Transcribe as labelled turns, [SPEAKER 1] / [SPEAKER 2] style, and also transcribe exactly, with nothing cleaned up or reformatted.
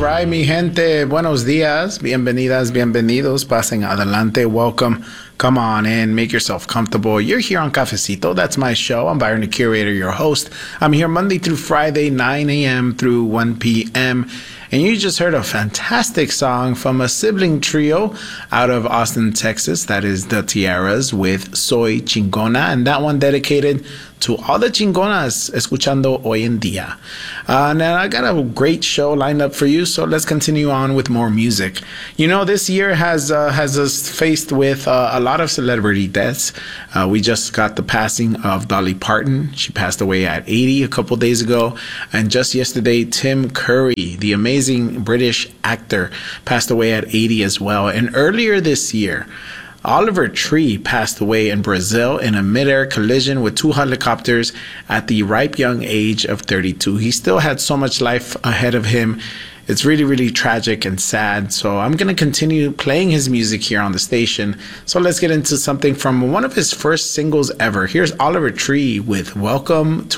[SPEAKER 1] right, mi gente. Buenos dias. Bienvenidas, bienvenidos. Pasen adelante. Welcome. Come on in. Make yourself comfortable. You're here on Cafecito. That's my show. I'm Byron, the curator, your host. I'm here Monday through Friday, nine a.m. through one p.m. And you just heard a fantastic song from a sibling trio out of Austin, Texas. That is the Tiaras with Soy Chingona. And that one dedicated to all the chingonas escuchando hoy en día. Uh, now, I got a great show lined up for you, so let's continue on with more music. You know, this year has uh, has us faced with uh, a lot of celebrity deaths. Uh, we just got the passing of Dolly Parton. She passed away at eighty a couple days ago. And just yesterday, Tim Curry, the amazing British actor, passed away at eighty as well. And earlier this year, Oliver Tree passed away in Brazil in a mid-air collision with two helicopters at the ripe young age of thirty-two. He still had so much life ahead of him. It's really, really tragic and sad. So I'm going to continue playing his music here on the station. So let's get into something from one of his first singles ever. Here's Oliver Tree with Welcome to